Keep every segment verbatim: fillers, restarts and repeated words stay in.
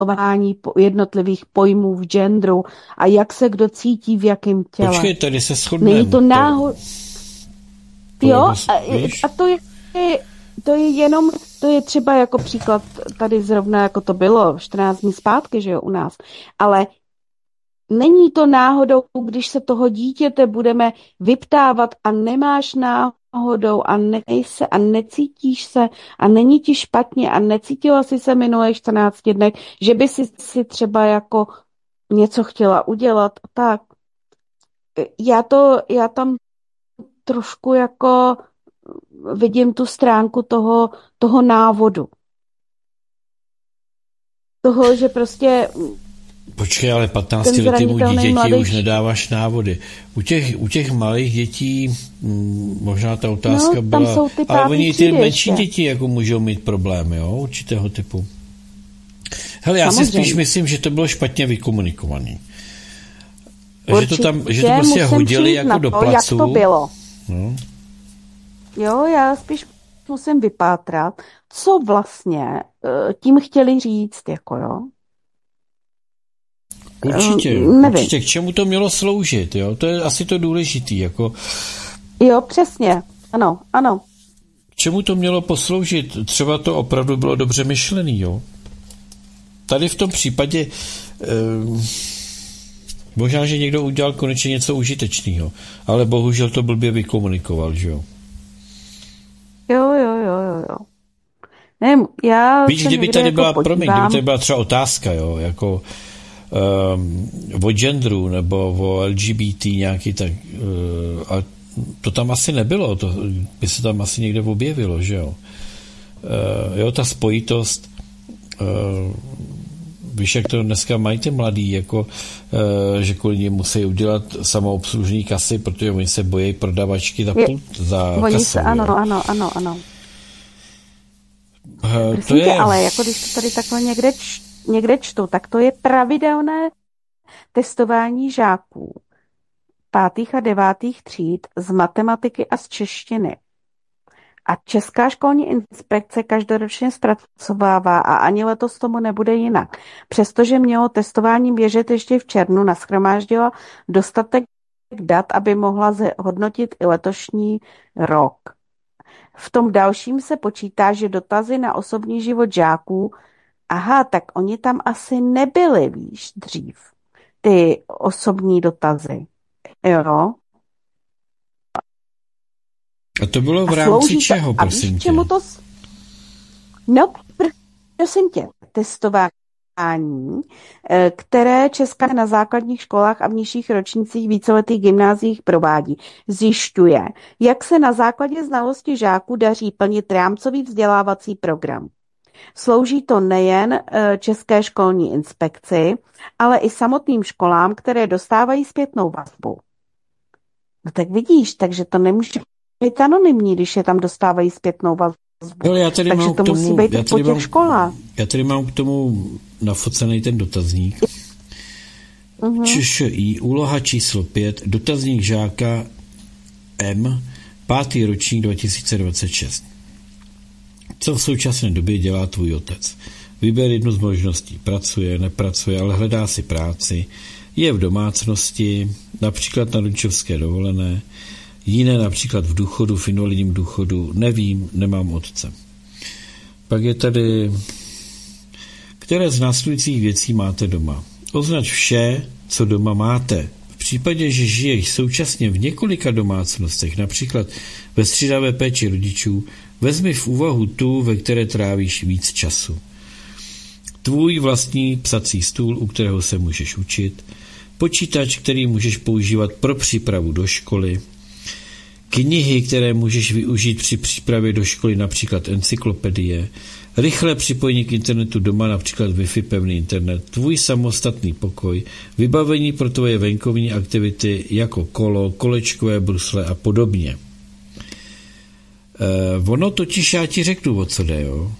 vysvětlování jednotlivých pojmů v genderu a jak se kdo cítí v jakém těle. Počkej, tady se shodneme. Není to náhod... Jo, a, a to je, to je jenom, to je třeba jako příklad tady zrovna, jako to bylo čtrnáct dní zpátky, že jo, u nás. Ale není to náhodou, když se toho dítěte budeme vyptávat a nemáš náhodou a nejse a necítíš se a není ti špatně a necítila si se minulých čtrnácti dnech, že by si, si třeba jako něco chtěla udělat, tak já to, já tam trošku jako vidím tu stránku toho, toho návodu. Toho, že prostě... Počkej, ale patnáctiletému dítěti mladý... už nedáváš návody. U těch, u těch malých dětí možná ta otázka no, byla... Ale oni ty menší ještě. Děti jako můžou mít problémy, jo, určitého typu. Hele, já Samozřejmě. si spíš myslím, že to bylo špatně vykomunikovaný. Určitě, že to tam, že to prostě hodili jako do placu. Jak to bylo. No. Jo, já spíš musím vypátrat, co vlastně tím chtěli říct, jako jo. Určitě, Nevím. určitě, k čemu to mělo sloužit, jo, to je asi to důležitý, jako. Jo, přesně, ano, ano. K čemu to mělo posloužit, třeba to opravdu bylo dobře myšlený, jo. Tady v tom případě eh, možná, že někdo udělal konečně něco užitečného, ale bohužel to blbě vykomunikoval, že jo. Jo, jo, jo, jo, jo. Ne, já Víš, kdyby tady jako byla, promiň, kdyby tady byla třeba otázka, jo, jako um, o genderu nebo o L G B T nějaký, tak uh, a to tam asi nebylo, to by se tam asi někde objevilo, že jo. Uh, jo, ta spojitost, uh, víš, jak to dneska mají ty mladí, jako, uh, že kvůli ním musí udělat samoobslužní kasy, protože oni se bojí prodavačky za pult, za oni kasou. Se, ano, ano, ano, ano. Uh, to je... Ale jako když to tady takhle někde, č, někde čtu, tak to je pravidelné testování žáků pátých a devátých tříd z matematiky a z češtiny. A Česká školní inspekce každoročně zpracovává a ani letos tomu nebude jinak. Přestože mělo testování běžet ještě v červnu, nashromáždila dostatek dat, aby mohla hodnotit i letošní rok. V tom dalším se počítá, že dotazy na osobní život žáků, aha, tak oni tam asi nebyli, víš, dřív, ty osobní dotazy. Jo. A to bylo v rámci čeho, to, prosím tě? Čemu to... No, prosím tě, testování, které Česká na základních školách a v nižších ročnících víceletých gymnáziích provádí, zjišťuje, jak se na základě znalosti žáků daří plnit rámcový vzdělávací program. Slouží to nejen České školní inspekci, ale i samotným školám, které dostávají zpětnou vazbu. No tak vidíš, takže to nemůže být anonymní, když je tam dostávají zpětnou vazbu. Ale já tady takže mám to k tomu, musí být já po těch mám, školách. Já tady mám k tomu nafocený ten dotazník. Uh-huh. ČŠI, úloha číslo pět, dotazník žáka M, pátý ročník dva tisíce dvacet šest. Co v současné době dělá tvůj otec? Vyber jednu z možností. Pracuje, nepracuje, ale hledá si práci. Je v domácnosti, například na rodičovské dovolené, jiné například v důchodu, v invalidním důchodu, nevím, nemám otce. Pak je tady, které z následujících věcí máte doma? Označ vše, co doma máte. V případě, že žiješ současně v několika domácnostech, například ve střídavé péči rodičů, vezmi v úvahu tu, ve které trávíš víc času. Tvůj vlastní psací stůl, u kterého se můžeš učit, počítač, který můžeš používat pro přípravu do školy, knihy, které můžeš využít při přípravě do školy, například encyklopedie, rychlé připojení k internetu doma, například Wi-Fi pevný internet, tvůj samostatný pokoj, vybavení pro tvoje venkovní aktivity jako kolo, kolečkové brusle a podobně. Eh, ono totiž, já ti řeknu, o co jde, jo?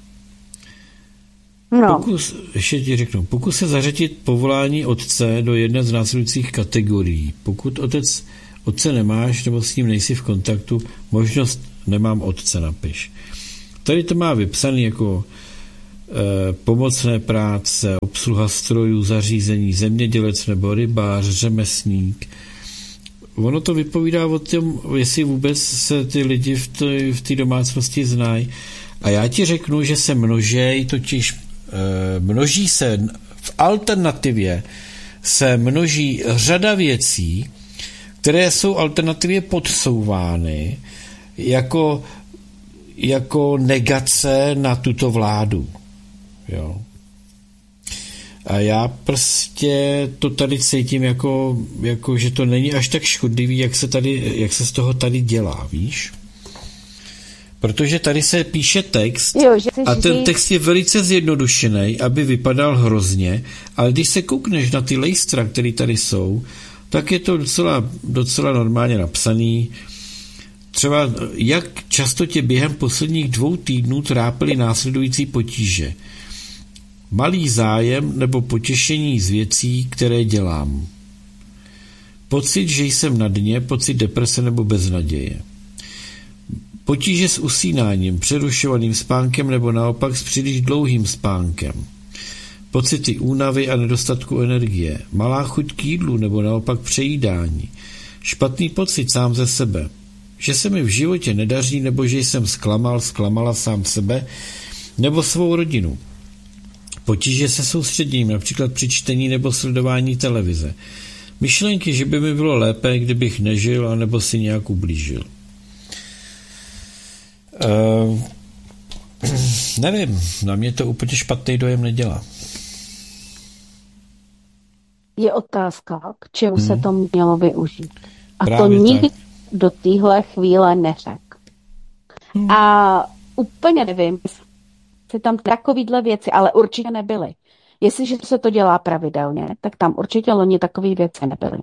No. Pokus, ještě ti řeknu, pokus se zařadit povolání otce do jedné z následujících kategorií. Pokud otec, otce nemáš nebo s ním nejsi v kontaktu, možnost nemám otce napiš. Tady to má vypsaný jako pomocné práce, obsluha strojů, zařízení, zemědělec nebo rybář, řemesník. Ono to vypovídá o tom, jestli vůbec se ty lidi v té v té domácnosti znají. A já ti řeknu, že se množej, totiž e, množí se v alternativě se množí řada věcí, které jsou alternativě podsouvány jako, jako negace na tuto vládu. Jo. A já prostě to tady cítím jako, jako, že to není až tak škodlivý, jak se, tady, jak se z toho tady dělá, víš? Protože tady se píše text jo, a ten text je velice zjednodušený, aby vypadal hrozně, ale když se koukneš na ty lejstra, které tady jsou, tak je to docela, docela normálně napsaný. Třeba jak často tě během posledních dvou týdnů trápily následující potíže. Malý zájem nebo potěšení z věcí, které dělám. Pocit, že jsem na dně, pocit deprese nebo beznaděje. Potíže s usínáním, přerušovaným spánkem nebo naopak s příliš dlouhým spánkem. Pocity únavy a nedostatku energie. Malá chuť k jídlu nebo naopak přejídání. Špatný pocit sám ze sebe. Že se mi v životě nedaří nebo že jsem zklamal, zklamala sám sebe nebo svou rodinu. Potíže se soustředěním, například při čtení nebo sledování televize. Myšlenky, že by mi bylo lépe, kdybych nežil, anebo si nějak ublížil. Uh, nevím, na mě to úplně špatný dojem nedělá. Je otázka, k čemu hmm. se to mělo využít. A Právě to nikdy tak. do téhle chvíle neřekl. Hmm. A úplně nevím, jestli tam takovýhle věci, ale určitě nebyly. Jestliže se to dělá pravidelně, tak tam určitě loni takové věci nebyly.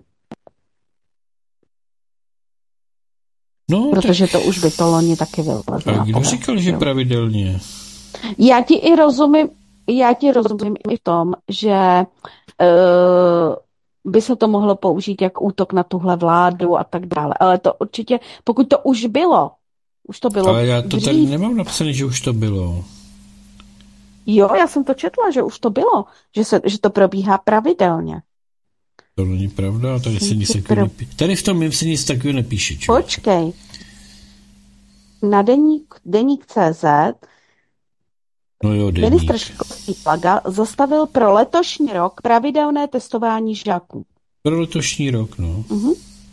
No, protože tak... to už by to loni taky vylezlo. A kdo říkal, že pravidelně? Já ti i rozumím, já ti rozumím i v tom, že uh, by se to mohlo použít jak útok na tuhle vládu a tak dále. Ale to určitě, pokud to už bylo, už to bylo. Ale já to dřív. tady nemám napsané, že už to bylo. Jo, já jsem to četla, že už to bylo, že, se, že to probíhá pravidelně. To není pravda, tady se nic takového nepíše. Tady v tom mým se nic takového nepíše. Člověk. Počkej. Na deník, deník tečka cé zet no jo, deník. Ministr školství Plaga zastavil pro letošní rok pravidelné testování žáků. Pro letošní rok, no. Uh-huh.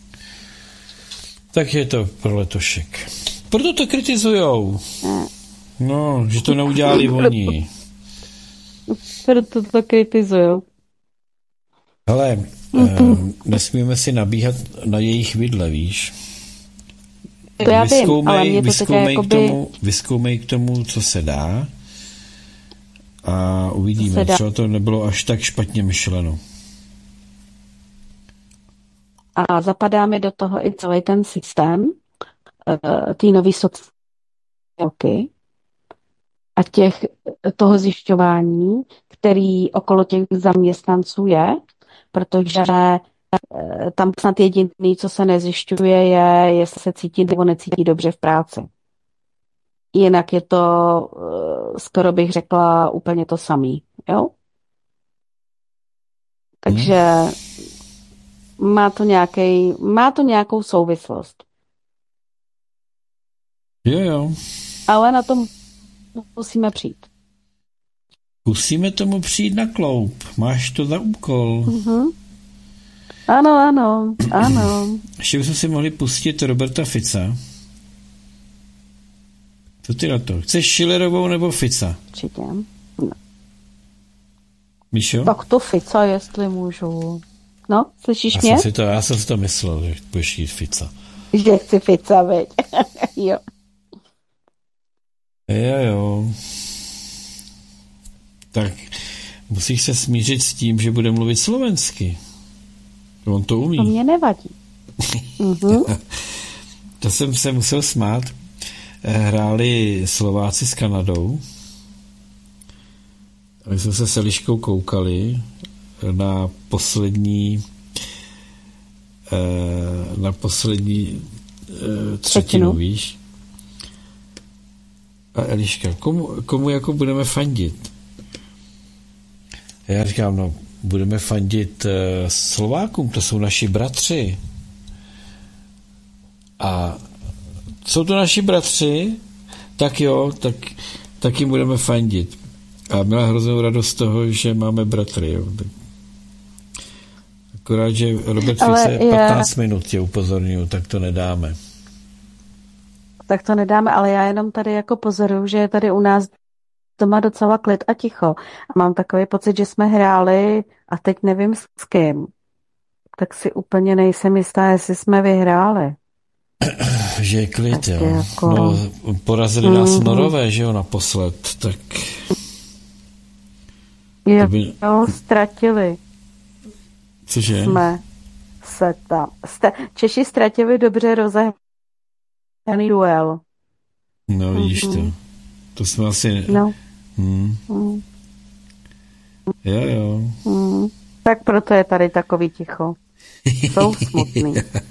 Tak je to pro letošek. Proto to kritizujou. Ne. No, že to neudělali oni. Proto to kritizujou. Hele, uh-huh. eh, nesmíme si nabíhat na jejich vidle, víš? To já vyzkoumej, vím, ale mě to vyzkoumej, jakoby... k tomu, vyzkoumej k tomu, co se dá a uvidíme. Třeba to nebylo až tak špatně myšleno. A zapadá mi do toho i celý ten systém uh, té nový sociálky a těch, toho zjišťování, který okolo těch zaměstnanců je, protože uh, tam snad jediný, co se nezjišťuje, je, jestli se cítí nebo necítí dobře v práci. Jinak je to, uh, skoro bych řekla, úplně to samý. Jo? Takže hmm. má to nějaký, má to nějakou souvislost. Jo, jo. Ale na tom musíme přijít. Musíme tomu přijít na kloup. Máš to za úkol. Uh-huh. Ano, ano, ano. Ještě bychom si mohli pustit Roberta Fica. Co ty na to? Chceš Schillerovou nebo Fica? Určitě. No. Míšo? Tak to Fica, jestli můžu. No, slyšíš já mě? Jsem si to, já jsem si to myslel, že budeš jít Fica. Že chci Fica, veď. Jo. Jo, jo. Tak musíš se smířit s tím, že bude mluvit slovensky. On to umí. To mě nevadí. uh-huh. To jsem se musel smát. Hráli Slováci s Kanadou. My jsme se s Eliškou koukali na poslední na poslední třetinu, víš? A Eliška, komu, komu jako budeme fandit? Já říkám, no, budeme fandit uh, Slovákům, to jsou naši bratři. A jsou to naši bratři, tak jo, tak, tak jim budeme fandit. A měla hroznou radost z toho, že máme bratry, jo. Akorát, že Robert Fice patnáct minut tě upozorňuji, tak to nedáme. Tak to nedáme, ale já jenom tady jako pozoruju, že je tady u nás doma docela klid a ticho. A mám takový pocit, že jsme hráli a teď nevím s kým. Tak si úplně nejsem jistá, jestli jsme vyhráli. Že je klid, jo. Jako... No, porazili nás mm-hmm. Norové, že jo, naposled, tak... Jo, by... jo, ztratili. Cože? Jsme se tam. Sta- Češi ztratili dobře rozehraný duel. No, vidíš mm-hmm. to. To jsme asi... No. Hmm. Mm. Jo, jo. Mm. Tak proto je tady takový ticho. Jsou smutný.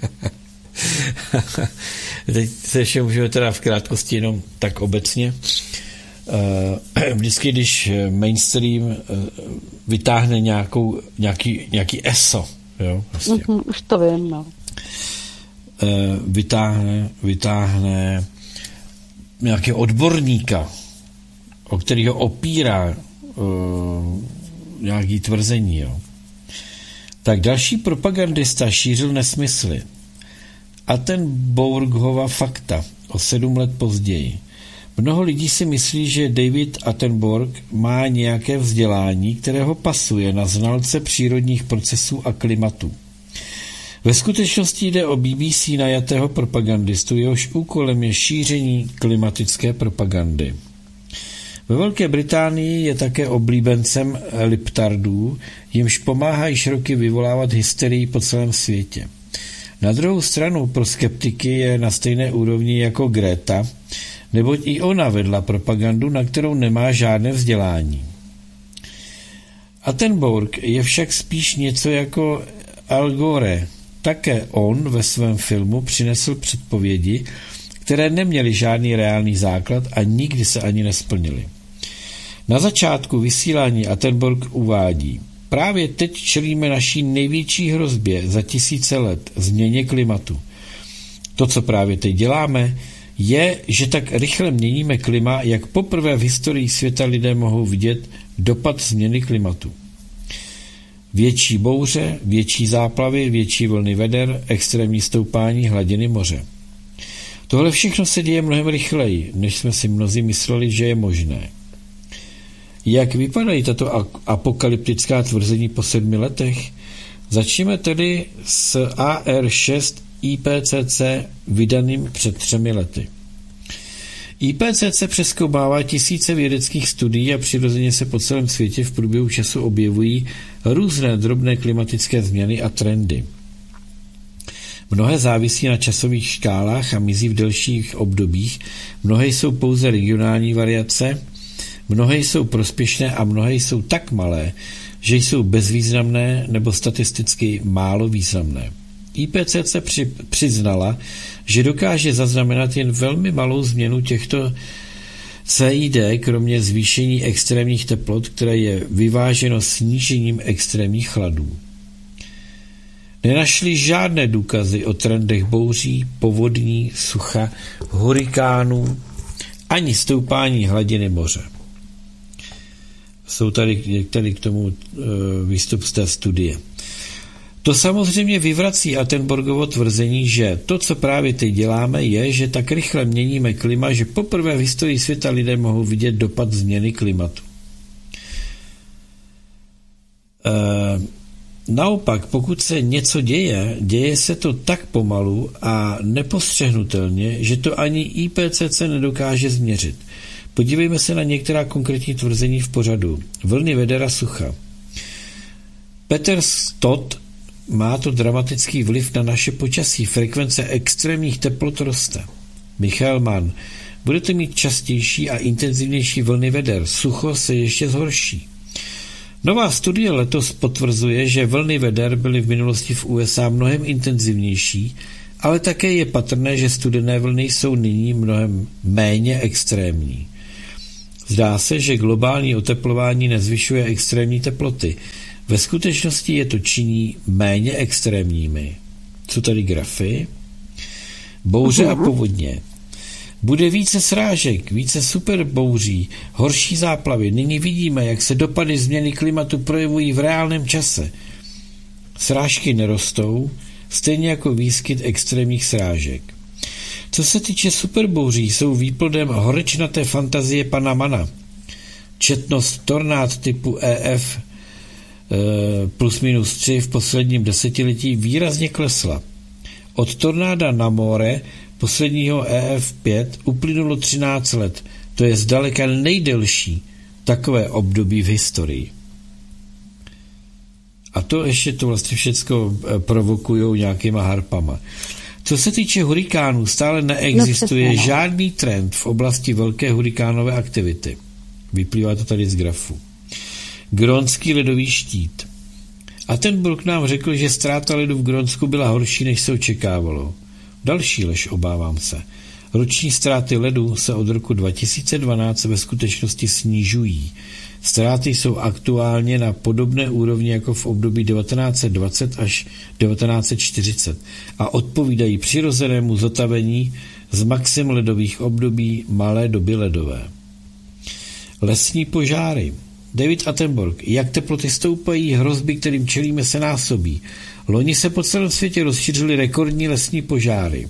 Teď se ještě můžeme teda v krátkosti jenom tak obecně. Vždycky, když mainstream vytáhne nějakou, nějaký, nějaký eso, jo, vlastně. Mm-hmm, už to vím, no. Vytáhne, vytáhne nějakého odborníka, o kterého opírá uh, nějaký tvrzení, jo. Tak další propagandista šířil nesmysly. A ten Bourghova fakta o sedm let později. Mnoho lidí si myslí, že David Attenborough má nějaké vzdělání, které ho pasuje na znalce přírodních procesů a klimatu. Ve skutečnosti jde o B B C najatého propagandistu, jehož úkolem je šíření klimatické propagandy. Ve Velké Británii je také oblíbencem liptardů, jimž pomáhají roky vyvolávat hysterii po celém světě. Na druhou stranu pro skeptiky je na stejné úrovni jako Greta, neboť i ona vedla propagandu, na kterou nemá žádné vzdělání. Attenborough je však spíš něco jako Al Gore. Také on ve svém filmu přinesl předpovědi, které neměly žádný reálný základ a nikdy se ani nesplnily. Na začátku vysílání Attenborough uvádí: právě teď čelíme naší největší hrozbě za tisíce let, změně klimatu. To, co právě teď děláme, je, že tak rychle měníme klima, jak poprvé v historii světa lidé mohou vidět dopad změny klimatu. Větší bouře, větší záplavy, větší vlny veder, extrémní stoupání hladiny moře. Tohle všechno se děje mnohem rychleji, než jsme si mnozí mysleli, že je možné. Jak vypadají tato apokalyptická tvrzení po sedmi letech? Začněme tedy s A R šest I P C C vydaným před třemi lety. I P C C přezkoumává tisíce vědeckých studií a přirozeně se po celém světě v průběhu času objevují různé drobné klimatické změny a trendy. Mnohé závisí na časových škálách a mizí v delších obdobích, mnohé jsou pouze regionální variace, mnohé jsou prospěšné a mnohé jsou tak malé, že jsou bezvýznamné nebo statisticky málo významné. I P C C při, přiznala, že dokáže zaznamenat jen velmi malou změnu těchto C I D, kromě zvýšení extrémních teplot, které je vyváženo snížením extrémních chladů. Nenašli žádné důkazy o trendech bouří, povodní, sucha, hurikánů, ani stoupání hladiny moře. Jsou tady, tady k tomu e, výstup z té studie. To samozřejmě vyvrací Attenboroughovo tvrzení, že to, co právě teď děláme, je, že tak rychle měníme klima, že poprvé v historii světa lidé mohou vidět dopad změny klimatu. E, naopak, pokud se něco děje, děje se to tak pomalu a nepostřehnutelně, že to ani I P C C nedokáže změřit. Podívejme se na některá konkrétní tvrzení v pořadu. Vlny vedera sucha. Peter Stott: má to dramatický vliv na naše počasí. Frekvence extrémních teplot roste. Michael Mann: budete mít častější a intenzivnější vlny veder. Sucho se ještě zhorší. Nová studie letos potvrzuje, že vlny veder byly v minulosti v U S A mnohem intenzivnější, ale také je patrné, že studené vlny jsou nyní mnohem méně extrémní. Zdá se, že globální oteplování nezvyšuje extrémní teploty. Ve skutečnosti je to činí méně extrémními. Jsou tady grafy. Bouře uh-huh. a povodně. Bude více srážek, více superbouří, horší záplavy. Nyní vidíme, jak se dopady změny klimatu projevují v reálném čase. Srážky nerostou, stejně jako výskyt extrémních srážek. Co se týče superbouří, jsou výplodem horečnaté fantazie pana Mana. Četnost tornád typu E F e, plus minus tři v posledním desetiletí výrazně klesla. Od tornáda na more posledního E F pět uplynulo třináct let. To je zdaleka nejdelší takové období v historii. A to ještě to vlastně všecko provokujou nějakýma harpama. Co se týče hurikánů, stále neexistuje no, žádný trend v oblasti velké hurikánové aktivity. Vyplývá to tady z grafu. Grónský ledový štít. Attenborough nám řekl, že ztráta ledu v Grónsku byla horší, než se očekávalo. Další lež, obávám se. Roční ztráty ledu se od roku dva tisíce dvanáct ve skutečnosti snižují. Ztráty jsou aktuálně na podobné úrovni jako v období devatenáct set dvacet až devatenáct set čtyřicet a odpovídají přirozenému zotavení z maxim ledových období malé doby ledové. Lesní požáry. David Attenborough. Jak teploty stoupají, hrozby, kterým čelíme, se násobí. Loni se po celém světě rozšířily rekordní lesní požáry.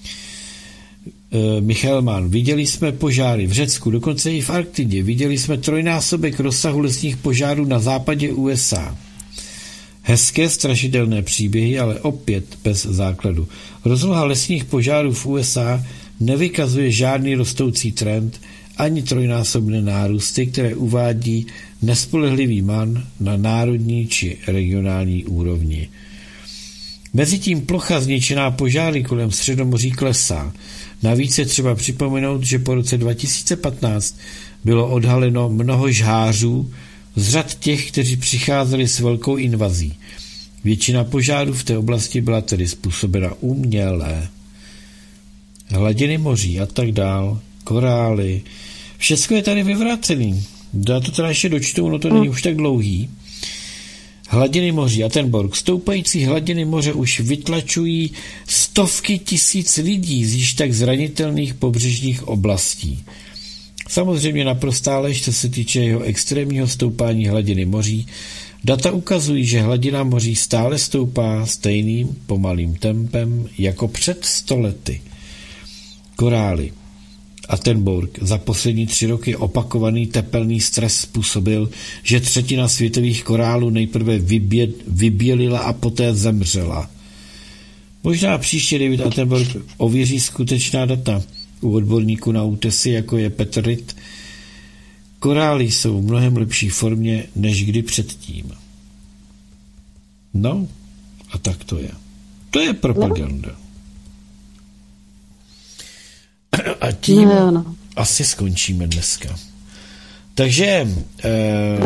E, Michael Mann. Viděli jsme požáry v Řecku, dokonce i v Arktidě. Viděli jsme trojnásobek rozsahu lesních požárů na západě U S A. Hezké strašidelné příběhy, ale opět bez základu. Rozloha lesních požárů v U S A nevykazuje žádný rostoucí trend, ani trojnásobné nárůsty, které uvádí nespolehlivý Mann na národní či regionální úrovni. Mezitím plocha zničená požáry kolem Středomoří klesá. Navíc je třeba připomenout, že po roce dva tisíce patnáct bylo odhaleno mnoho žhářů z řad těch, kteří přicházeli s velkou invazí. Většina požárů v té oblasti byla tedy způsobena uměle. Hladiny moří a tak dál, korály, všechno je tady vyvrácený. Já to teda ještě dočtu, no to není mm. už tak dlouhý. Hladiny moří, Attenborough. Stoupající hladiny moře už vytlačují stovky tisíc lidí z již tak zranitelných pobřežních oblastí. Samozřejmě naprostá lež, co se týče jeho extrémního stoupání hladiny moří. Data ukazují, že hladina moří stále stoupá stejným pomalým tempem jako před sto lety. Korály. Attenborough. Za poslední tři roky opakovaný tepelný stres způsobil, že třetina světových korálů nejprve vybě, vybělila a poté zemřela. Možná příště David Attenborough ověří skutečná data u odborníků na útesy, jako je Petr Ritt. Korály jsou v mnohem lepší formě, než kdy předtím. No, a tak to je. To je propaganda. A tím no, no. asi skončíme dneska. Takže eh,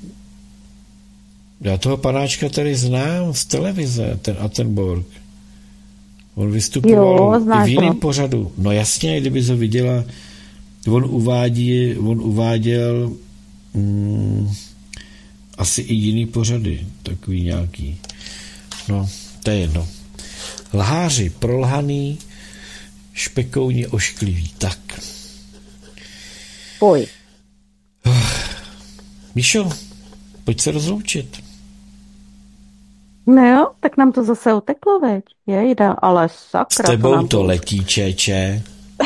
já toho panáčka tady znám z televize, ten Attenborough. On vystupoval jo, v jiném pořadu. No jasně, kdyby to viděla, on uvádí, on uváděl mm, asi i jiný pořady, takový nějaký. No, to je jedno. Lháři prolhaný, špekouni oškliví. Tak. Pojď. Míšo, pojď se rozloučit. No jo, tak nám to zase uteklo, veď. Jejda, ale sakra. S tebou to, to letí, čeče.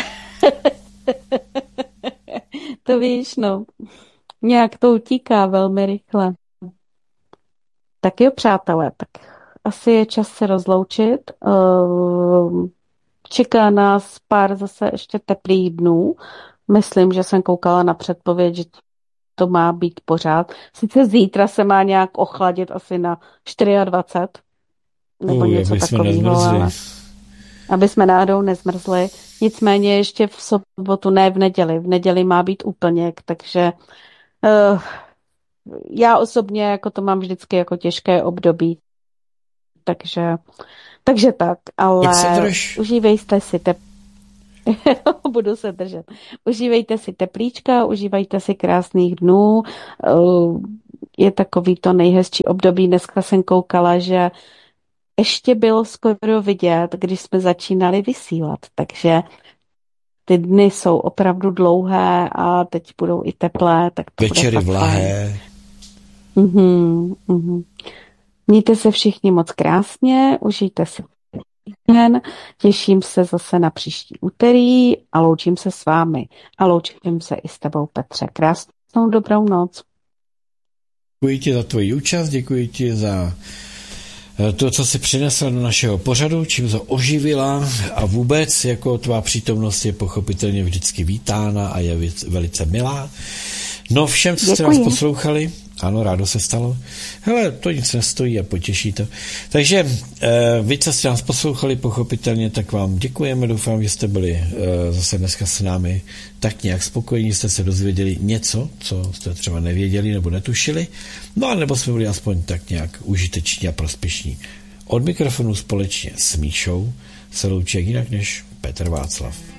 To víš, no. Nějak to utíká velmi rychle. Tak jo, přátelé, tak asi je čas se rozloučit. Uh, čeká nás pár zase ještě teplých dnů. Myslím, že jsem koukala na předpověď, že to má být pořád. Sice zítra se má nějak ochladit asi na dvacet čtyři, nebo uh, něco takového, ale aby jsme náhodou nezmrzli. Nicméně ještě v sobotu, ne v neděli. V neděli má být úplněk, takže uh, já osobně jako to mám vždycky jako těžké období. Takže, takže tak, ale užívejte si tep. Budu se držet. Užívejte si teplíčka, užívejte si krásných dnů. Je takový to nejhezčí období. Dneska jsem koukala, že ještě bylo skoro vidět, když jsme začínali vysílat, takže ty dny jsou opravdu dlouhé a teď budou i teplé. Tak to večery vlahé. Uhum, uhum. Mějte se všichni moc krásně, užijte si den, těším se zase na příští úterý a loučím se s vámi. A loučím se i s tebou, Petře. Krásnou dobrou noc. Děkuji ti za tvoji účast, děkuji ti za to, co jsi přinesla do našeho pořadu, čím to oživila a vůbec jako tvá přítomnost je pochopitelně vždycky vítána a je velice milá. No všem, co jste nás poslouchali, ano, rádo se stalo. Hele, to nic nestojí a potěší to. Takže eh, vy, co jste nás poslouchali, pochopitelně, tak vám děkujeme. Doufám, že jste byli eh, zase dneska s námi tak nějak spokojení, jste se dozvěděli něco, co jste třeba nevěděli nebo netušili. No a nebo jsme byli aspoň tak nějak užiteční a prospěšní. Od mikrofonu společně s Míšou se loučí jinak než Petr Václav.